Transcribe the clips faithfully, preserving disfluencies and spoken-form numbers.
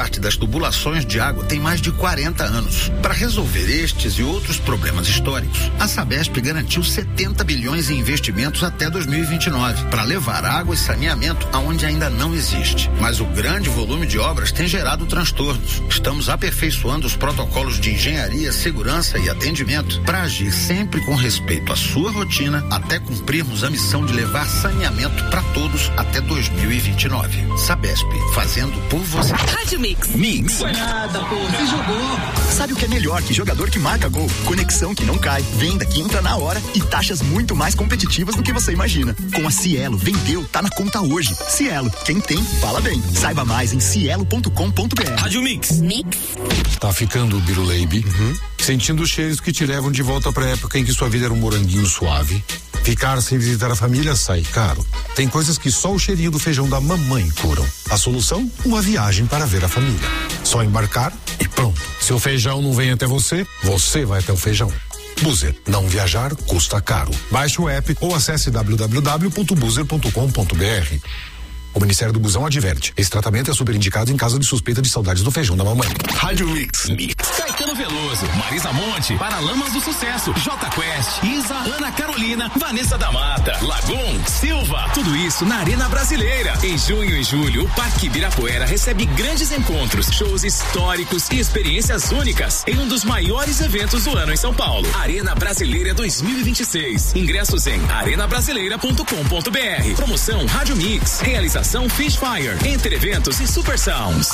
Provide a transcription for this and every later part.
parte das tubulações de água tem mais de quarenta anos. Para resolver estes e outros problemas históricos, a Sabesp garantiu setenta bilhões em investimentos até dois mil e vinte e nove para levar água e saneamento aonde ainda não existe. Mas o grande volume de obras tem gerado transtornos. Estamos aperfeiçoando os protocolos de engenharia, segurança e atendimento para agir sempre com respeito à sua rotina até cumprirmos a missão de levar saneamento para todos até dois mil e vinte e nove. Sabesp, fazendo por você. Rádio Mix. Mix. Não foi nada, pô, você jogou. Sabe o que é melhor que jogador que marca gol? Conexão que não cai, venda que entra na hora e taxas muito mais competitivas do que você imagina. Com a Cielo, vendeu, tá na conta hoje. Cielo, quem tem, fala bem. Saiba mais em cielo ponto com ponto br. Rádio Mix. Mix. Tá ficando o biruleibe, uhum. Sentindo os cheiros que te levam de volta pra época em que sua vida era um moranguinho suave. Ficar sem visitar a família sai caro. Tem coisas que só o cheirinho do feijão da mamãe curam. A solução? Uma viagem para ver a família. Só embarcar e pronto. Se o feijão não vem até você, você vai até o feijão. Buzer, não viajar custa caro. Baixe o app ou acesse w w w ponto buzer ponto com ponto br. O Ministério do Busão adverte. Esse tratamento é super indicado em caso de suspeita de saudades do feijão da mamãe. Rádio Mix. Mix. Caetano Veloso, Marisa Monte, Paralamas do Sucesso, J Quest, Isa, Ana Carolina, Vanessa da Mata, Lagoon, Silva. Tudo isso na Arena Brasileira. Em junho e julho, o Parque Ibirapuera recebe grandes encontros, shows históricos e experiências únicas em um dos maiores eventos do ano em São Paulo. Arena Brasileira dois mil e vinte e seis. Ingressos em arena brasileira ponto com ponto br. Promoção Rádio Mix. Realização Fishfire, Entre Eventos e Super Sounds.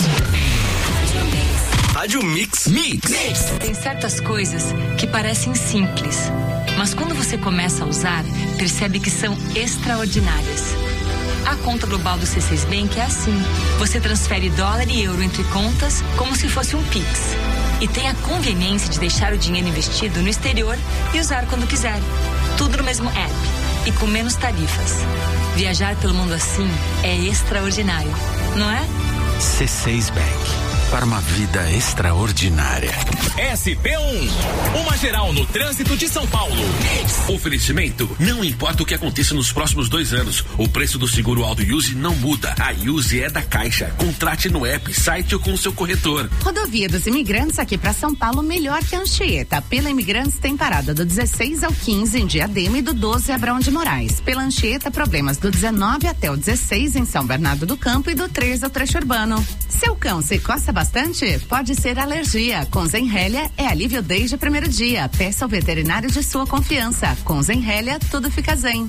Rádio Mix. Mix. Mix. Tem certas coisas que parecem simples, mas quando você começa a usar, percebe que são extraordinárias. A conta global do C seis Bank é assim. Você transfere dólar e euro entre contas como se fosse um Pix. E tem a conveniência de deixar o dinheiro investido no exterior e usar quando quiser. Tudo no mesmo app e com menos tarifas. Viajar pelo mundo assim é extraordinário, não é? C seis Bank. Para uma vida extraordinária. S P um, uma geral no trânsito de São Paulo. Oferecimento, não importa o que aconteça nos próximos dois anos, o preço do seguro Auto Use não muda. A Use é da Caixa. Contrate no app, site ou com o seu corretor. Rodovia dos Imigrantes aqui para São Paulo, melhor que Anchieta. Pela Imigrantes tem parada do dezesseis ao quinze em Diadema e do doze a Abrão de Moraes. Pela Anchieta, problemas do dezenove até o dezesseis em São Bernardo do Campo e do treze ao trecho urbano. Seu cão se coça bastante? Pode ser alergia. Com Zenrelia é alívio desde o primeiro dia. Peça ao veterinário de sua confiança. Com Zenrelia, tudo fica zen.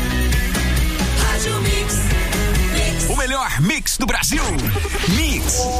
O melhor mix do Brasil. Mix.